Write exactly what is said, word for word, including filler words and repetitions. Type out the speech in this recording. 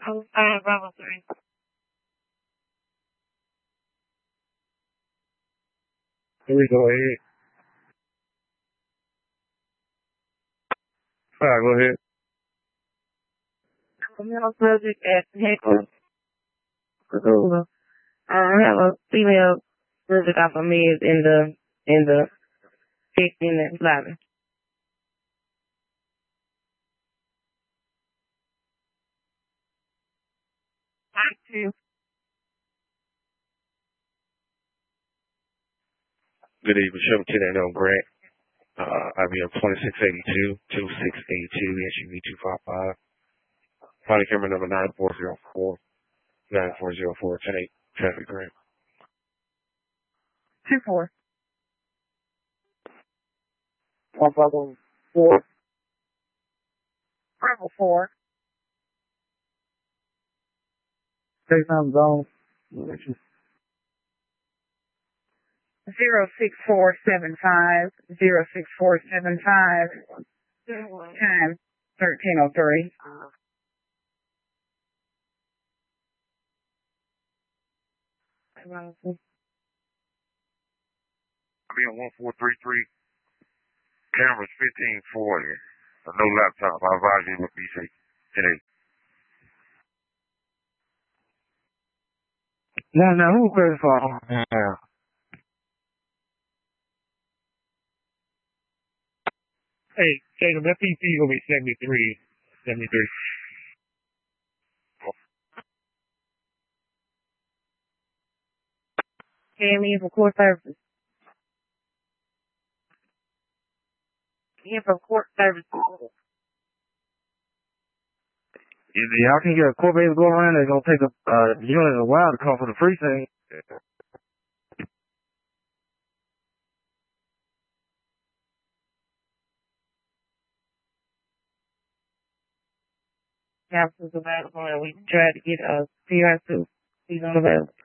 Oh, five, Bravo three. Three, go ahead. Five, go ahead. Male subject at Heckler. School. I have a female subject off of me is in the in the in the lobby. Thank you. Good evening, Chevy ten oh Grant. Uh, I B M twenty-six eighty-two, twenty-six eighty-two, S U V two five five. Body camera number nine four zero four, nine four zero four, ten eight, traffic Grant. Two four. One Bravo four. Bravo four. Take time zone. Zero six four seven five. Zero six four seven five. Time thirteen oh three. I B M one four three three, cameras fifteen forty. No laptop. I advise you to be safe. ten eight. No, no, who cares for? Yeah. Hey, Jacob, that P C is going to be seventy-three, seventy-three. Came in for court services. In for court services. If y'all can get a court base go around, it's gonna take a uh, unit a while to come for the precinct. Council's available, and we tried to get a C R two. He's unavailable.